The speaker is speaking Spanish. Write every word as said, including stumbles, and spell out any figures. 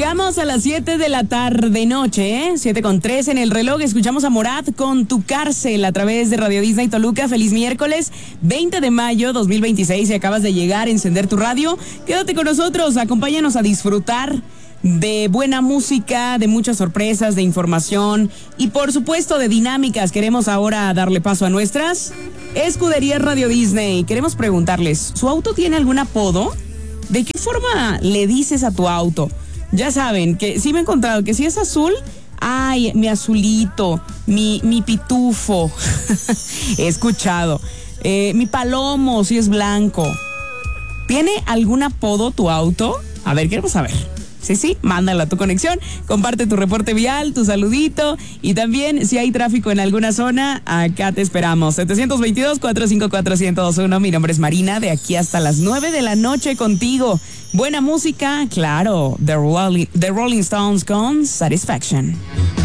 Llegamos a las siete de la tarde noche, ¿eh? siete con tres en el reloj. Escuchamos a Morat con Tu Cárcel a través de Radio Disney Toluca. Feliz miércoles, veinte de mayo dos mil veintiséis. Si acabas de llegar, encender tu radio, quédate con nosotros, acompáñanos a disfrutar de buena música, de muchas sorpresas, de información y por supuesto de dinámicas. Queremos ahora darle paso a nuestras escuderías Radio Disney. Queremos preguntarles, ¿su auto tiene algún apodo? ¿De qué forma le dices a tu auto? Ya saben que sí me he encontrado que si es azul, ay, mi azulito, mi, mi pitufo. He escuchado. Eh, mi palomo, si es blanco. ¿Tiene algún apodo tu auto? A ver, queremos saber. Sí, sí, mándala a tu conexión, comparte tu reporte vial, tu saludito y también si hay tráfico en alguna zona, acá te esperamos. setecientos veintidós, cuatrocientos cincuenta y cuatro, ciento veintiuno, mi nombre es Marina, de aquí hasta las nueve de la noche contigo. Buena música, claro, The Rolling, The Rolling Stones con Satisfaction.